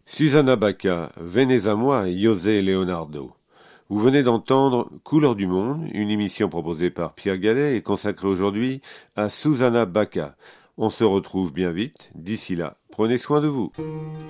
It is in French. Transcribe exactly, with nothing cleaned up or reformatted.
Susanna Baca, venez à moi, José Leonardo. Vous venez d'entendre Couleurs du monde, une émission proposée par Pierre Gallet et consacrée aujourd'hui à Susanna Baca. On se retrouve bien vite. D'ici là, prenez soin de vous.